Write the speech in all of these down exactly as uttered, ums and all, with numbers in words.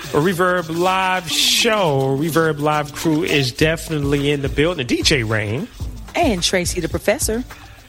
A Reverb Live show. Reverb Live crew is definitely in the building. D J Rain. And Tracy the Professor.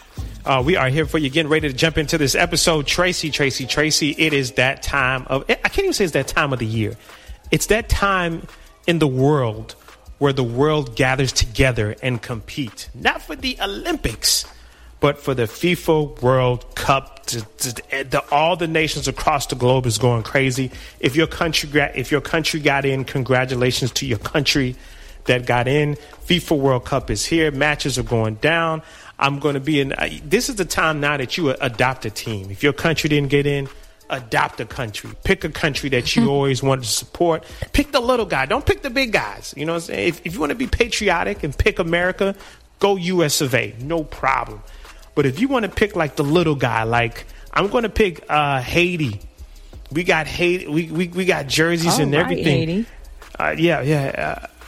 Uh, we are here for you, getting ready to jump into this episode. Tracy, Tracy, Tracy, it is that time of... I can't even say it's that time of the year. It's that time in the world where the world gathers together and compete. Not for the Olympics, but for the FIFA World Cup. To, to, the, all the nations across the globe is going crazy. If your country if your country got in, congratulations to your country that got in. FIFA World Cup is here. Matches are going down. I'm going to be in. Uh, this is the time now that you adopt a team. If your country didn't get in, adopt a country. Pick a country that you always wanted to support. Pick the little guy. Don't pick the big guys. You know what I'm saying? If, if you want to be patriotic and pick America, go U S of A. No problem. But if you want to pick like the little guy, like I'm going to pick uh, Haiti. We got Haiti. We we, we got jerseys All and right, everything. Haiti. Uh, yeah, yeah, uh,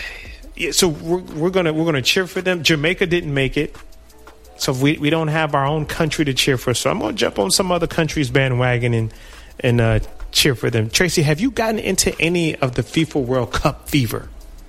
yeah. So we're, we're gonna we're gonna cheer for them. Jamaica didn't make it, so we we don't have our own country to cheer for. So I'm gonna jump on some other country's bandwagon and and uh, cheer for them. Tracy, have you gotten into any of the FIFA World Cup fever?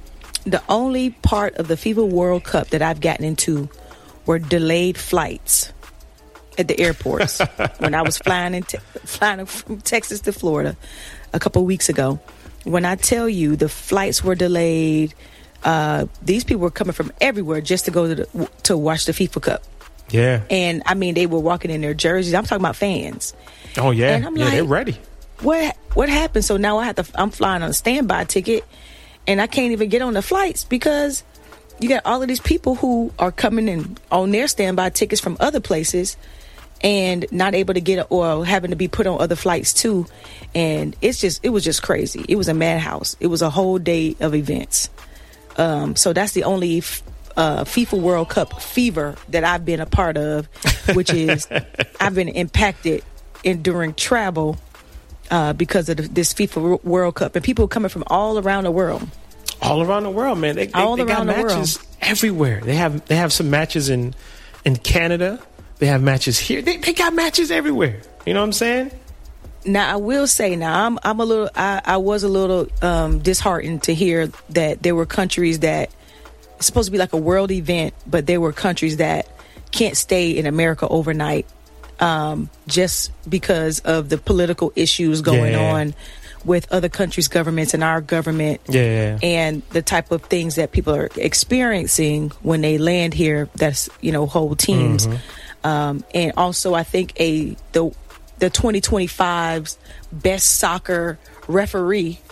The only part of the FIFA World Cup that I've gotten into were delayed flights at the airports. When I was flying in te- flying from Texas to Florida a couple of weeks ago. When I tell you the flights were delayed, uh, these people were coming from everywhere just to go to the, to watch the FIFA Cup. Yeah. And I mean, they were walking in their jerseys. I'm talking about fans. Oh yeah. And I'm yeah, like, they're ready. What what happened? So now I have to. I'm flying on a standby ticket, and I can't even get on the flights because you got all of these people who are coming in on their standby tickets from other places and not able to get or having to be put on other flights too. And it's just, it was just crazy. It was a madhouse. It was a whole day of events. Um, so that's the only uh, FIFA World Cup fever that I've been a part of, which is I've been impacted in during travel uh, because of the, this FIFA World Cup, and people coming from all around the world. All around the world, man. They, they, all they around got the matches world. everywhere. They have they have some matches in in Canada. They have matches here. They, they got matches everywhere. You know what I'm saying? Now I will say, now I'm I'm a little I, I was a little um, disheartened to hear that there were countries that it's supposed to be like a world event, but there were countries that can't stay in America overnight um, just because of the political issues going yeah. on with other countries' governments and our government, yeah, and the type of things that people are experiencing when they land here. That's, you know, whole teams, mm-hmm. um, and also I think a the the twenty twenty-five's best soccer referee,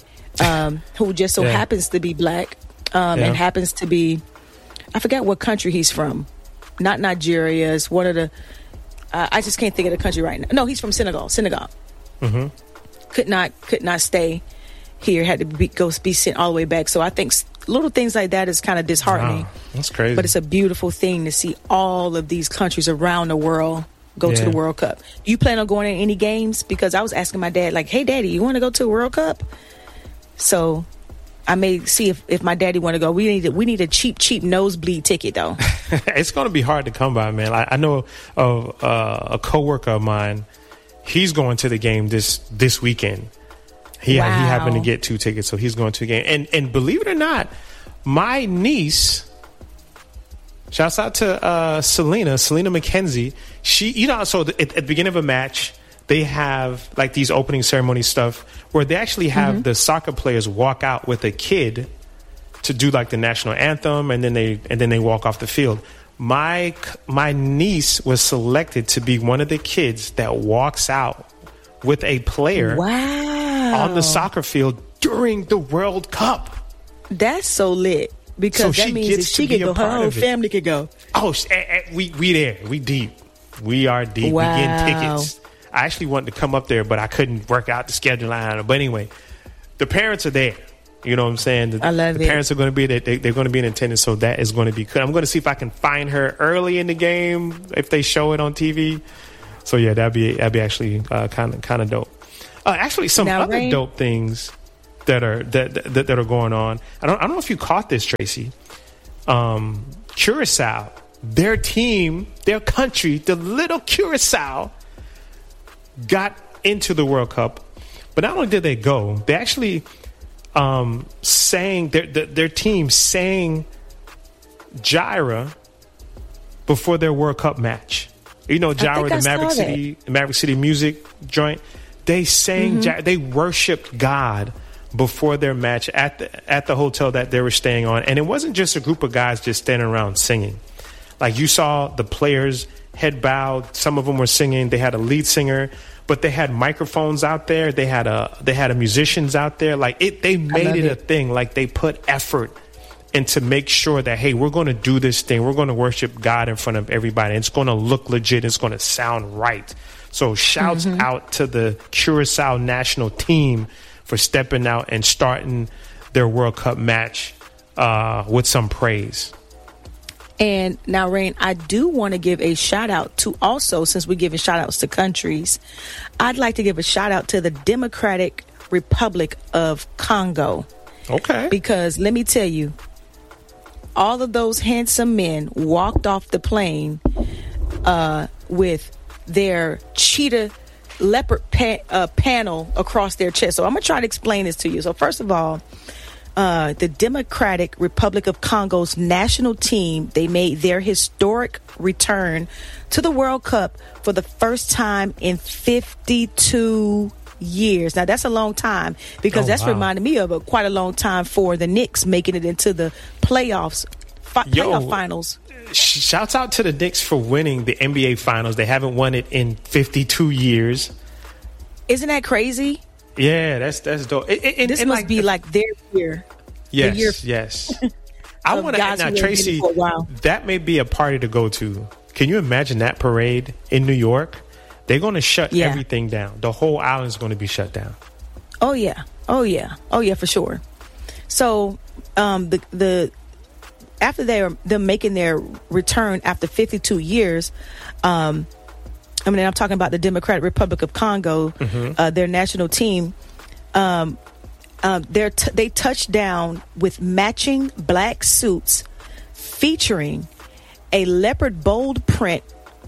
um, who just so yeah. happens to be black, um, yeah. and happens to be, I forget what country he's from, not Nigeria. It's one of the, uh, I just can't think of the country right now. No, he's from Senegal. Senegal. Mm-hmm. Could not could not stay here, had to be, go be sent all the way back. So I think little things like that is kind of disheartening. Wow, that's crazy. But it's a beautiful thing to see all of these countries around the world go yeah. to the World Cup. Do you plan on going to any games? Because I was asking my dad, like, hey, Daddy, you want to go to a World Cup? So I may see if, if my daddy want to go. We need a, we need a cheap, cheap nosebleed ticket, though. It's going to be hard to come by, man. I, I know of uh, a coworker of mine. He's going to the game this this weekend. He wow. he happened to get two tickets, so he's going to the game. And and believe it or not, my niece, shouts out to uh, Selena, Selena McKenzie. She, you know, so the, at, at the beginning of a match, they have like these opening ceremony stuff where they actually have mm-hmm. the soccer players walk out with a kid to do like the national anthem, and then they and then they walk off the field. My my niece was selected to be one of the kids that walks out with a player wow. on the soccer field during the World Cup. That's so lit, because so that means if she could go, her whole family could go. Oh, we we there, we deep, we are deep. Wow. We getting tickets. I actually wanted to come up there, but I couldn't work out the schedule. But anyway, the parents are there. You know what I'm saying? The, I love the it. parents are going to be there. They, they're going to be in attendance, so that is going to be good. I'm going to see if I can find her early in the game if they show it on T V. So yeah, that'd be that'd be actually kind of kind of dope. Uh, actually, some now, other Rain, dope things that are that, that that are going on. I don't I don't know if you caught this, Tracy. Um, Curacao, their team, their country, the little Curacao, got into the World Cup But not only did they go, they actually um, sang, their, their, their team sang Jireh before their World Cup match. You know, Jireh, the Maverick City, Maverick City music joint. They sang, mm-hmm. they worshipped God before their match at the at the hotel that they were staying on. And it wasn't just a group of guys just standing around singing. Like, you saw the players head bowed. Some of them were singing. They had a lead singer, but they had microphones out there. They had a they had a musicians out there. Like, it, they made it, it a thing. Like, they put effort and to make sure that, hey, we're going to do this thing. We're going to worship God in front of everybody. It's going to look legit. It's going to sound right. So shouts mm-hmm. out to the Curacao national team for stepping out and starting their World Cup match uh, with some praise. And now, Rain, I do want to give a shout out to also, since we're giving shout outs to countries, I'd like to give a shout out to the Democratic Republic of Congo. Okay. Because let me tell you, all of those handsome men walked off the plane uh, with their cheetah leopard pa- uh, panel across their chest. So I'm going to try to explain this to you. So first of all, uh, the Democratic Republic of Congo's national team, they made their historic return to the World Cup for the first time in fifty-two years. Now, that's a long time, because oh, that's wow. reminded me of a quite a long time for the Knicks making it into the playoffs, fi- Yo, playoff finals. Shouts out to the Knicks for winning the N B A Finals. They haven't won it in fifty-two years. Isn't that crazy? Yeah, that's that's dope. It, it, this and must like, be like their year. Yes, the year yes. I want to now, Tracy. That may be a party to go to. Can you imagine that parade in New York? They're going to shut yeah. everything down. The whole island is going to be shut down. Oh yeah, oh yeah, oh yeah, for sure. So, um, the the. After they are them making their return after fifty-two years, um, I mean, I'm talking about the Democratic Republic of Congo, mm-hmm. uh, their national team. Um, um, they're t- they touched down with matching black suits featuring a leopard bold print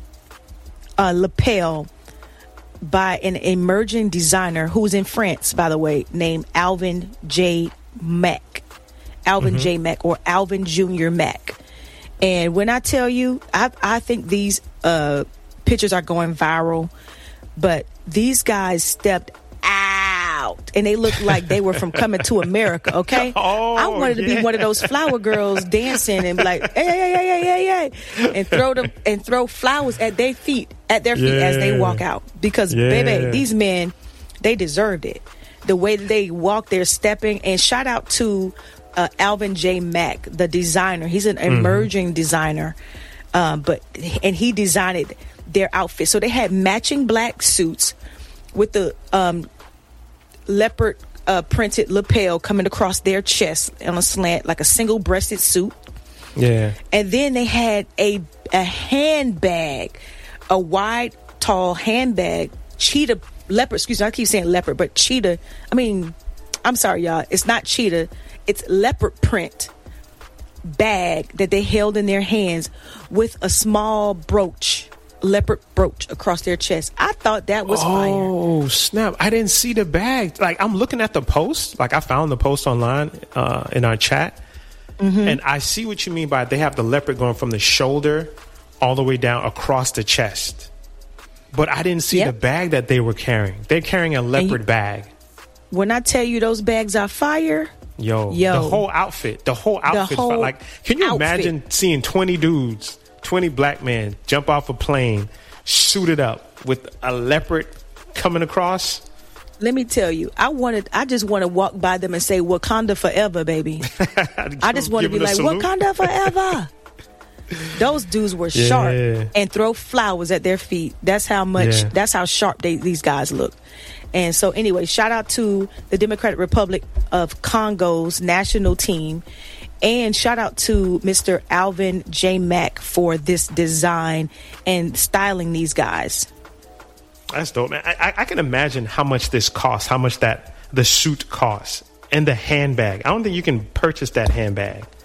uh, lapel by an emerging designer who's in France, by the way, named Alvin J. Mack. Alvin mm-hmm. J. Mack, or Alvin Junior Mack. And when I tell you, I, I think these uh, pictures are going viral, but these guys stepped out and they looked like they were from Coming to America, okay? Oh, I wanted yeah. to be one of those flower girls dancing and be like, hey, hey, hey, hey, hey, hey, and throw them and throw flowers at their feet, at their feet yeah. as they walk out. Because, yeah. baby, these men, they deserved it. The way that they walk, they're stepping. And shout out to Uh, Alvin J. Mack, the designer. He's an emerging mm-hmm. designer, um, but and he designed their outfit. So they had matching black suits with the um, leopard uh, printed lapel coming across their chest on a slant, like a single-breasted suit. Yeah. And then they had a a handbag, a wide, tall handbag, cheetah leopard. Excuse me, I keep saying leopard, but cheetah. I mean, I'm sorry, y'all. It's not cheetah. It's leopard print bag that they held in their hands with a small brooch, leopard brooch across their chest. I thought that was oh, fire. Oh, snap. I didn't see the bag. Like, I'm looking at the post. Like, I found the post online uh, in our chat. Mm-hmm. And I see what you mean by they have the leopard going from the shoulder all the way down across the chest. But I didn't see yep. the bag that they were carrying. They're carrying a leopard you, bag. When I tell you those bags are fire... Yo, Yo, the whole outfit, the whole outfit. The whole like, can you outfit. imagine seeing twenty dudes, twenty black men jump off a plane, suited up with a leopard coming across? Let me tell you, I wanted, I just want to walk by them and say Wakanda forever, baby. I just want to be like salute. Wakanda forever. Those dudes were yeah. sharp and throw flowers at their feet. That's how much, yeah. that's how sharp they, these guys look. And so anyway, shout out to the Democratic Republic of Congo's national team, and shout out to Mister Alvin J. Mack for this design and styling these guys. That's dope, man. I, I can imagine how much this costs, how much that the suit costs, and the handbag. I don't think you can purchase that handbag.